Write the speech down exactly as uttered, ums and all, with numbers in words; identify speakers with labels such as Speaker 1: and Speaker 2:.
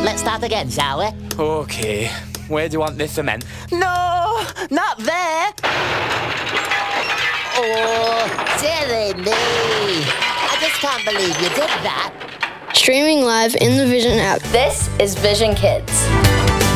Speaker 1: Let's start again, shall we?
Speaker 2: OK. Where do you want this cement?
Speaker 1: No, not there. Oh, silly me. I just can't believe you did that.
Speaker 3: Streaming live in the Vision app.
Speaker 4: This is Vision Kids.